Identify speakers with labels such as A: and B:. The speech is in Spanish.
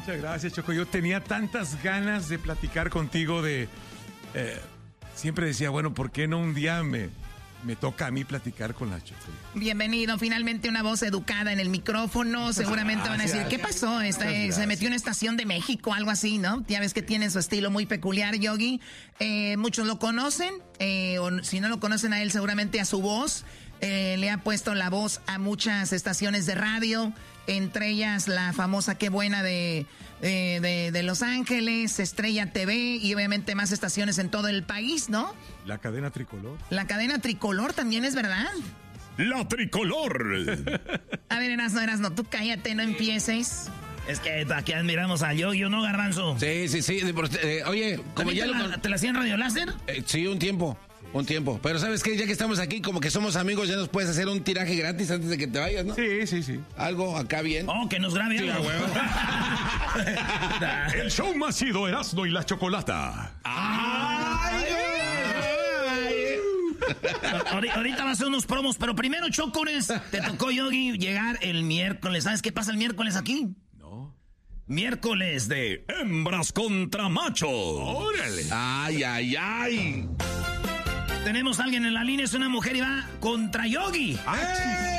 A: Muchas gracias, Choco. Yo tenía tantas ganas de platicar contigo siempre decía, bueno, ¿por qué no un día me toca a mí platicar con la Choco?
B: Bienvenido, finalmente una voz educada en el micrófono. Seguramente van a decir, ¿qué pasó? Se metió en una estación de México, algo así, ¿no? Ya ves que tiene su estilo muy peculiar, Yogi. Muchos lo conocen, o si no lo conocen a él, seguramente a su voz. Le ha puesto la voz a muchas estaciones de radio, entre ellas la famosa Qué Buena de Los Ángeles, Estrella TV y obviamente más estaciones en todo el país, ¿no?
A: La cadena Tricolor.
B: La cadena Tricolor también es verdad.
C: ¡La Tricolor!
B: A ver, Erasno, tú cállate, no empieces.
D: Es que aquí admiramos a Yogi, ¿no, Garbanzo?
E: Sí. Oye, como ya
D: ¿Te la hacían Radio Láser?
E: Sí, un tiempo. Pero ¿sabes qué? Ya que estamos aquí, como que somos amigos, ya nos puedes hacer un tiraje gratis antes de que te vayas, ¿no?
A: Sí.
E: Algo acá bien.
D: Oh, que nos grabe algo.
C: El show más chido, Erasmo y la Chocolata.
D: Ahorita va a hacer unos promos, pero primero, Chocones, te tocó, Yogi, llegar el miércoles. ¿Sabes qué pasa el miércoles aquí?
A: No.
D: Miércoles de hembras contra machos.
C: ¡Órale!
E: ¡Ay!
D: Tenemos a alguien en la línea, es una mujer y va contra Yogi.